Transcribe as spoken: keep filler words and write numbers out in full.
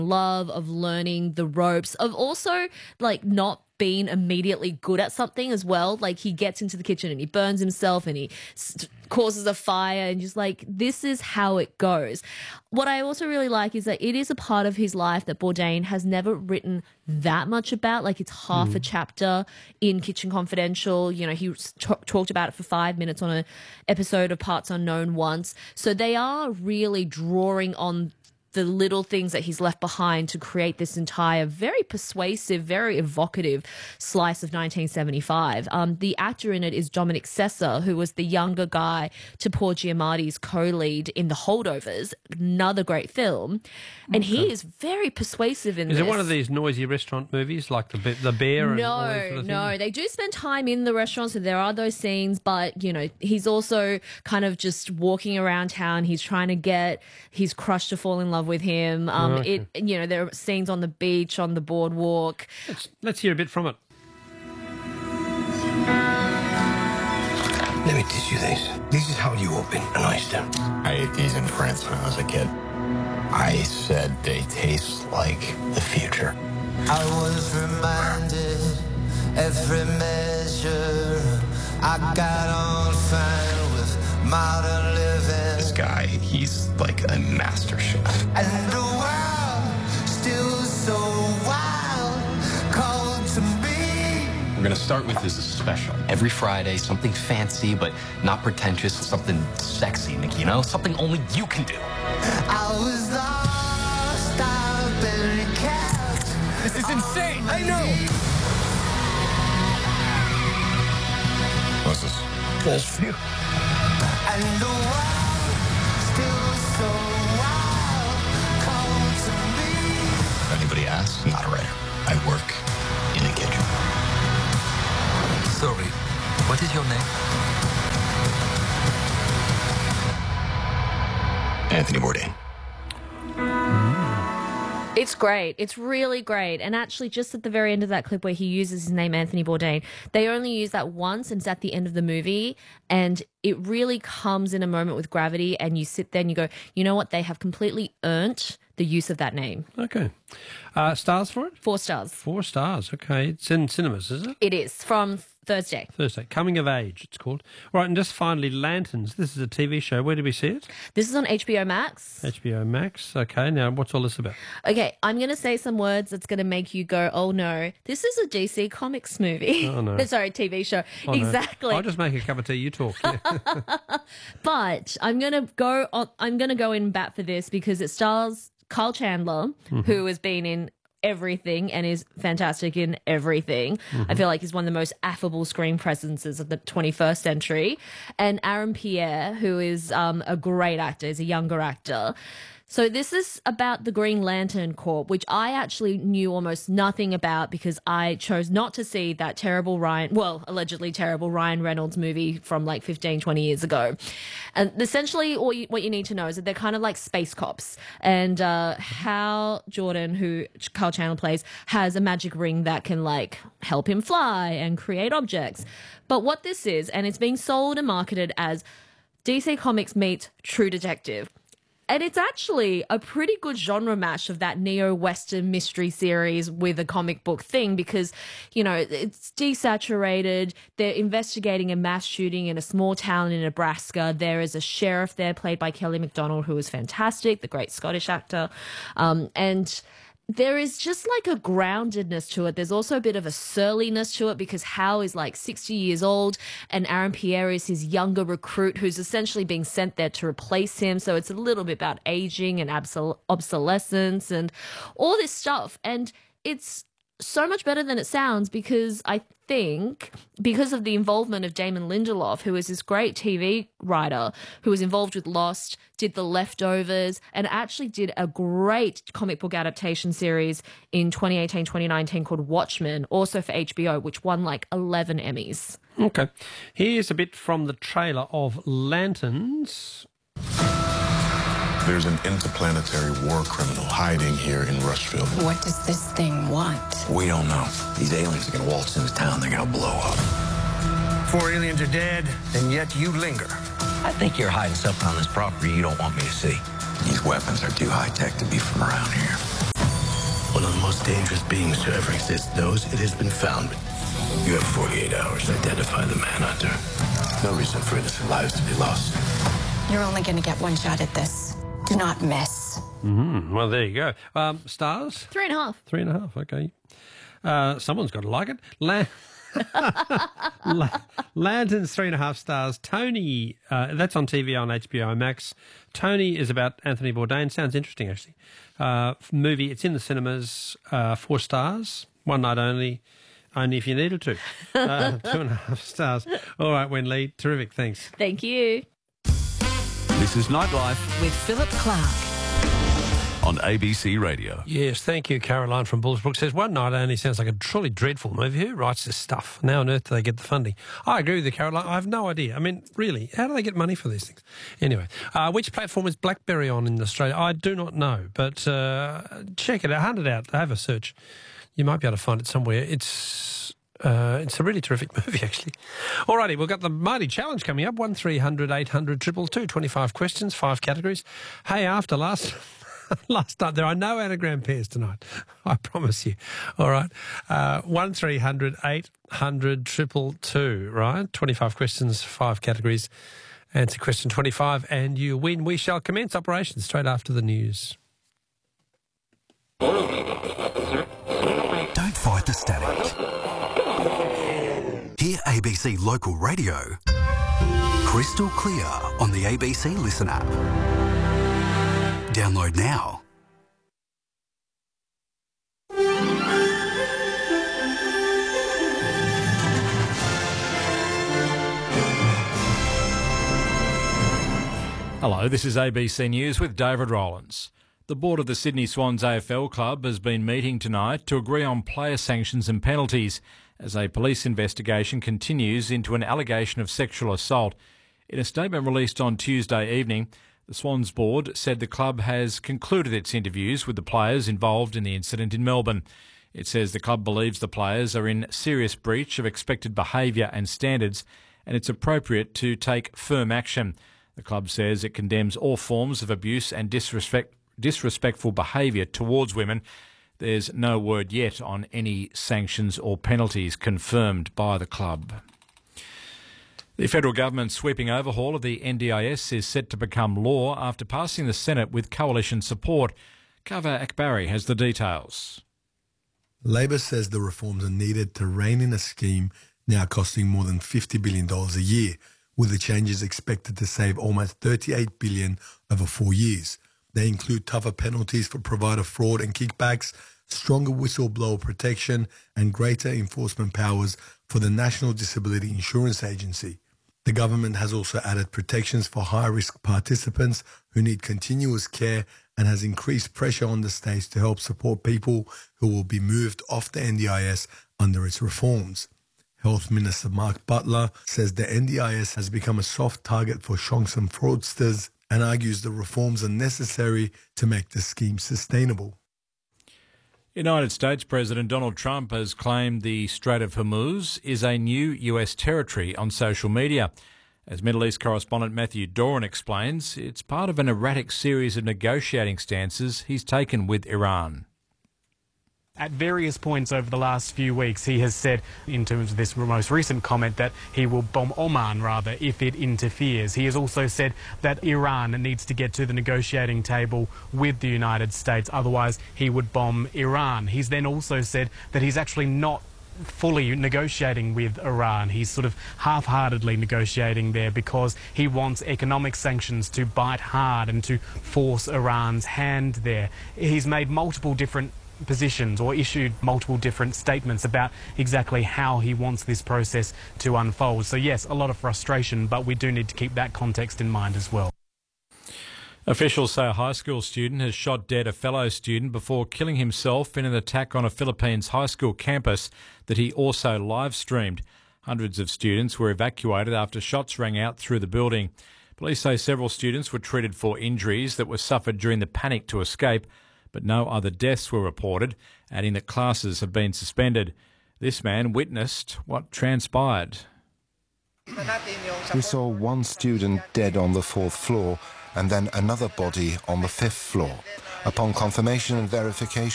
love of learning the ropes, of also like not being immediately good at something as well. Like he gets into the kitchen and he burns himself and he st- causes a fire and just like, this is how it goes. What I also really like is that it is a part of his life that Bourdain has never written that much about. Like it's half mm. a chapter in Kitchen Confidential. You know, he t- talked about it for five minutes on an episode of Parts Unknown once. So they are really drawing on the little things that he's left behind to create this entire very persuasive, very evocative slice of nineteen seventy-five. Um, the actor in it is Dominic Sessa, who was the younger guy to Paul Giamatti's co-lead in The Holdovers, another great film. And okay. he is very persuasive in is this. Is it one of these noisy restaurant movies like The, the Bear? And no, all these sort of no. things? They do spend time in the restaurant, so there are those scenes, but, you know, he's also kind of just walking around town. He's trying to get his crush to fall in love with him. Um, oh, okay. It, you know, there are scenes on the beach, on the boardwalk. Let's, let's hear a bit from it. Let me teach you this. This is how you open an oyster. I ate these in France when I was a kid. I said they taste like the future. I was reminded every measure I got on fine with modern living. This guy, he's like a master chef. And the world still so wild, cold to me. We're gonna start with this special. Every Friday, something fancy but not pretentious, something sexy, Nick, you know? Something only you can do. I was lost, I've been kept. This is insane! I know! What's this? That's for you. And the world still so wild, cold to me. If anybody asks, I'm not a writer. I work in a kitchen. Sorry, what is your name? Anthony Bourdain. It's great. It's really great. And actually, just at the very end of that clip where he uses his name, Anthony Bourdain, they only use that once, and it's at the end of the movie. And it really comes in a moment with gravity, and you sit there and you go, you know what? They have completely earned the use of that name. Okay. Uh, stars for it? Four stars. Four stars. Okay. It's in cinemas, is it? It is, from Thursday. Thursday. Coming of Age, it's called. Right, and just finally, Lanterns. This is a T V show. Where did we see it? This is on H B O Max. H B O Max. Okay, now what's all this about? Okay, I'm going to say some words that's going to make you go, oh no, this is a D C Comics movie. Oh no. Sorry, T V show. Oh, exactly. No. I'll just make a cup of tea, you talk. Yeah. But I'm going to go on, I'm going to go in bat for this because it stars Kyle Chandler, mm-hmm. who has been in everything and is fantastic in everything. Mm-hmm. I feel like he's one of the most affable screen presences of the twenty-first century. And Aaron Pierre, who is um, a great actor, is a younger actor. So this is about the Green Lantern Corps, which I actually knew almost nothing about because I chose not to see that terrible Ryan, well, allegedly terrible Ryan Reynolds movie from like fifteen, twenty years ago. And essentially all you, what you need to know is that they're kind of like space cops. And uh, Hal Jordan, who Kyle Chandler plays, has a magic ring that can like help him fly and create objects. But what this is, and it's being sold and marketed as D C Comics meets True Detective. And it's actually a pretty good genre mash of that neo-Western mystery series with a comic book thing because, you know, it's desaturated. They're investigating a mass shooting in a small town in Nebraska. There is a sheriff there played by Kelly MacDonald, who is fantastic, the great Scottish actor. Um, and there is just like a groundedness to it. There's also a bit of a surliness to it because Hal is like sixty years old and Aaron Pierre is his younger recruit who's essentially being sent there to replace him. So it's a little bit about aging and obsol- obsolescence and all this stuff. And it's so much better than it sounds because I think because of the involvement of Damon Lindelof, who is this great T V writer who was involved with Lost, did The Leftovers, and actually did a great comic book adaptation series in twenty eighteen, twenty nineteen called Watchmen, also for H B O, which won like eleven Emmys. Okay. Here's a bit from the trailer of Lanterns. There's an interplanetary war criminal hiding here in Rushville. What does this thing want? We don't know. These aliens are gonna waltz into town, they're gonna blow up. Four aliens are dead, and yet you linger. I think you're hiding something on this property you don't want me to see. These weapons are too high-tech to be from around here. most dangerous beings to ever exist knows it has been found. You have forty-eight hours to identify the manhunter. No reason for innocent lives to be lost. You're only going to get one shot at this. Do not miss. Mm-hmm. Well, there you go. Um, stars? Three and a half. Three and a half, okay. Uh, someone's got to like it. La- La- Lanterns, three and a half stars. Tony, uh, that's on T V on H B O Max. Tony is about Anthony Bourdain. Sounds interesting, actually. Uh, movie, it's in the cinemas, uh, four stars, one night only, only if you needed to. Uh, two and a half stars. All right, Wenley, terrific, thanks. Thank you. This is Nightlife with Philip Clark on A B C Radio. Yes, thank you. Caroline from Bullsbrook says, One Night Only sounds like a truly dreadful movie. Who writes this stuff? Now on earth do they get the funding? I agree with you, Caroline. I have no idea. I mean, really, how do they get money for these things? Anyway, uh, which platform is BlackBerry on in Australia? I do not know, but uh, check it out, hunt it out, have a search. You might be able to find it somewhere. It's... Uh, it's a really terrific movie, actually. Alrighty, we've got the Mighty Challenge coming up. one three hundred eight hundred two two two, twenty-five questions, five categories. Hey, after last last night, there are no anagram pairs tonight. I promise you. All right. Uh, one three hundred eight hundred two two two, right? twenty-five questions, five categories. Answer question twenty-five and you win. We shall commence operations straight after the news. Don't fight the static. Hear A B C Local Radio crystal clear on the A B C Listen app. Download now. Hello, this is A B C News with David Rowlands. The board of the Sydney Swans A F L Club has been meeting tonight to agree on player sanctions and penalties as a police investigation continues into an allegation of sexual assault. In a statement released on Tuesday evening, the Swans board said the club has concluded its interviews with the players involved in the incident in Melbourne. It says the club believes the players are in serious breach of expected behaviour and standards, and it's appropriate to take firm action. The club says it condemns all forms of abuse and disrespect, disrespectful behaviour towards women. There's no word yet on any sanctions or penalties confirmed by the club. The federal government's sweeping overhaul of the N D I S is set to become law after passing the Senate with coalition support. Kava Akbari has the details. Labor says the reforms are needed to rein in a scheme now costing more than fifty billion dollars a year, with the changes expected to save almost thirty-eight billion dollars over four years. They include tougher penalties for provider fraud and kickbacks, stronger whistleblower protection, and greater enforcement powers for the National Disability Insurance Agency. The government has also added protections for high-risk participants who need continuous care and has increased pressure on the states to help support people who will be moved off the N D I S under its reforms. Health Minister Mark Butler says the N D I S has become a soft target for shonks and fraudsters and argues the reforms are necessary to make the scheme sustainable. United States President Donald Trump has claimed the Strait of Hormuz is a new U S territory on social media. As Middle East correspondent Matthew Doran explains, it's part of an erratic series of negotiating stances he's taken with Iran. At various points over the last few weeks, he has said, in terms of this most recent comment, that he will bomb Oman, rather, if it interferes. He has also said that Iran needs to get to the negotiating table with the United States, otherwise he would bomb Iran. He's then also said that he's actually not fully negotiating with Iran. He's sort of half-heartedly negotiating there because he wants economic sanctions to bite hard and to force Iran's hand there. He's made multiple different positions or issued multiple different statements about exactly how he wants this process to unfold. So yes, a lot of frustration, but we do need to keep that context in mind as well. Officials say a high school student has shot dead a fellow student before killing himself in an attack on a Philippines high school campus that he also live-streamed. Hundreds of students were evacuated after shots rang out through the building. Police say several students were treated for injuries that were suffered during the panic to escape, but no other deaths were reported, adding that classes have been suspended. This man witnessed what transpired. We saw one student dead on the fourth floor and then another body on the fifth floor. Upon confirmation and verification,